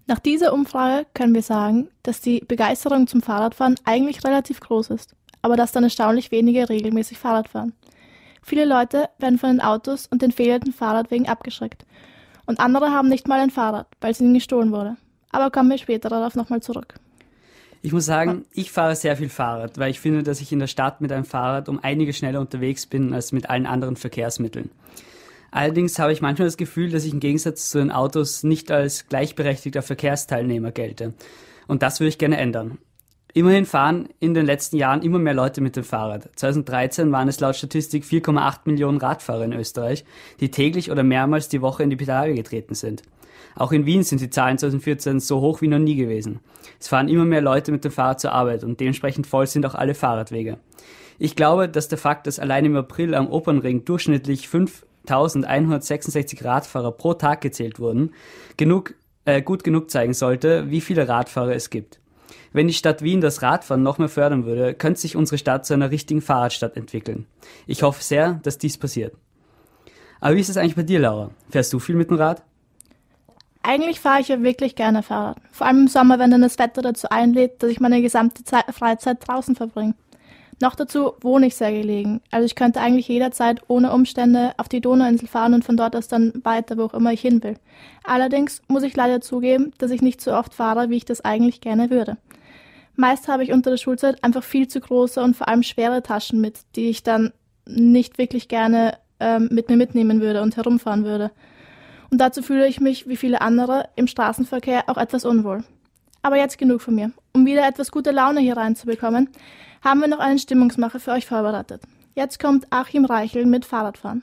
Nach dieser Umfrage können wir sagen, dass die Begeisterung zum Fahrradfahren eigentlich relativ groß ist, aber dass dann erstaunlich wenige regelmäßig Fahrrad fahren. Viele Leute werden von den Autos und den fehlenden Fahrradwegen abgeschreckt und andere haben nicht mal ein Fahrrad, weil es ihnen gestohlen wurde. Aber kommen wir später darauf nochmal zurück. Ich muss sagen, ich fahre sehr viel Fahrrad, weil ich finde, dass ich in der Stadt mit einem Fahrrad um einiges schneller unterwegs bin als mit allen anderen Verkehrsmitteln. Allerdings habe ich manchmal das Gefühl, dass ich im Gegensatz zu den Autos nicht als gleichberechtigter Verkehrsteilnehmer gelte. Und das würde ich gerne ändern. Immerhin fahren in den letzten Jahren immer mehr Leute mit dem Fahrrad. 2013 waren es laut Statistik 4,8 Millionen Radfahrer in Österreich, die täglich oder mehrmals die Woche in die Pedale getreten sind. Auch in Wien sind die Zahlen 2014 so hoch wie noch nie gewesen. Es fahren immer mehr Leute mit dem Fahrrad zur Arbeit und dementsprechend voll sind auch alle Fahrradwege. Ich glaube, dass der Fakt, dass allein im April am Opernring durchschnittlich 5.166 Radfahrer pro Tag gezählt wurden, gut genug zeigen sollte, wie viele Radfahrer es gibt. Wenn die Stadt Wien das Radfahren noch mehr fördern würde, könnte sich unsere Stadt zu einer richtigen Fahrradstadt entwickeln. Ich hoffe sehr, dass dies passiert. Aber wie ist es eigentlich bei dir, Laura? Fährst du viel mit dem Rad? Eigentlich fahre ich ja wirklich gerne Fahrrad. Vor allem im Sommer, wenn dann das Wetter dazu einlädt, dass ich meine gesamte Freizeit draußen verbringe. Noch dazu wohne ich sehr gelegen. Also ich könnte eigentlich jederzeit ohne Umstände auf die Donauinsel fahren und von dort aus dann weiter, wo auch immer ich hin will. Allerdings muss ich leider zugeben, dass ich nicht so oft fahre, wie ich das eigentlich gerne würde. Meist habe ich unter der Schulzeit einfach viel zu große und vor allem schwere Taschen mit, die ich dann nicht wirklich gerne mit mir mitnehmen würde und herumfahren würde. Und dazu fühle ich mich, wie viele andere, im Straßenverkehr auch etwas unwohl. Aber jetzt genug von mir. Um wieder etwas gute Laune hier reinzubekommen, haben wir noch einen Stimmungsmacher für euch vorbereitet. Jetzt kommt Achim Reichel mit Fahrradfahren.